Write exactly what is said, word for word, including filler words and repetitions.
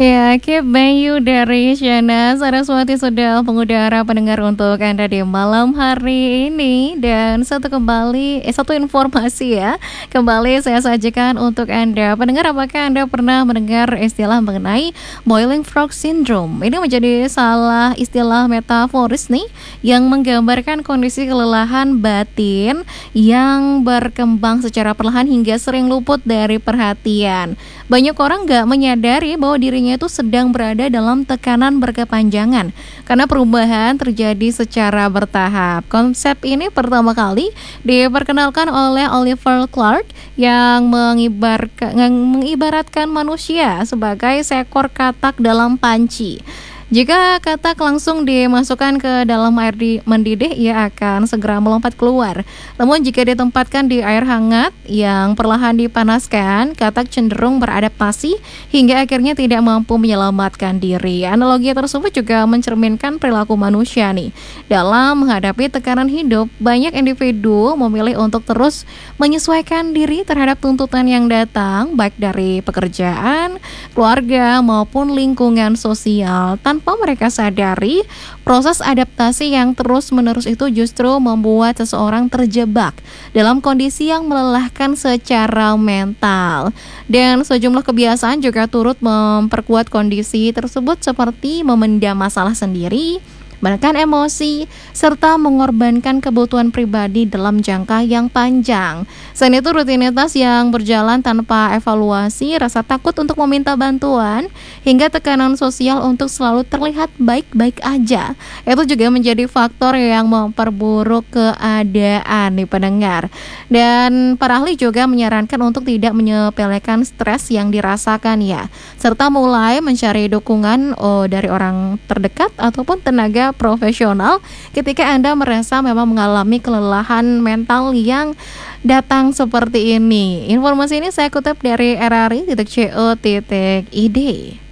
Ya, Keep Bayu dari Shana Saraswati sudah mengudara pendengar untuk Anda di malam hari ini. Dan satu kembali, eh, satu informasi ya, kembali saya sajikan untuk Anda pendengar. Apakah Anda pernah mendengar istilah mengenai Boiling Frog Syndrome? Ini menjadi salah istilah metaforis nih, yang menggambarkan kondisi kelelahan batin yang berkembang secara perlahan hingga sering luput dari perhatian. Banyak orang gak menyadari bahwa dirinya itu sedang berada dalam tekanan berkepanjangan karena perubahan terjadi secara bertahap. Konsep ini pertama kali diperkenalkan oleh Oliver Clark yang mengibarkan, yang mengibaratkan manusia sebagai seekor katak dalam panci. Jika katak langsung dimasukkan ke dalam air di mendidih, ia akan segera melompat keluar. Namun jika ditempatkan di air hangat yang perlahan dipanaskan, katak cenderung beradaptasi hingga akhirnya tidak mampu menyelamatkan diri. Analogi tersebut juga mencerminkan perilaku manusia nih. Dalam menghadapi tekanan hidup, banyak individu memilih untuk terus menyesuaikan diri terhadap tuntutan yang datang, baik dari pekerjaan, keluarga, maupun lingkungan sosial. Tanpa mereka sadari, proses adaptasi yang terus-menerus itu justru membuat seseorang terjebak dalam kondisi yang melelahkan secara mental. Dan sejumlah kebiasaan juga turut memperkuat kondisi tersebut, seperti memendam masalah sendiri, menekan emosi, serta mengorbankan kebutuhan pribadi dalam jangka yang panjang. Selain itu, rutinitas yang berjalan tanpa evaluasi, rasa takut untuk meminta bantuan, hingga tekanan sosial untuk selalu terlihat baik-baik aja, itu juga menjadi faktor yang memperburuk keadaan nih pendengar. Dan para ahli juga menyarankan untuk tidak menyepelekan stres yang dirasakan ya, serta mulai mencari dukungan oh, dari orang terdekat ataupun tenaga profesional ketika Anda merasa memang mengalami kelelahan mental yang datang seperti ini. Informasi ini saya kutip dari r r i titik co titik i d.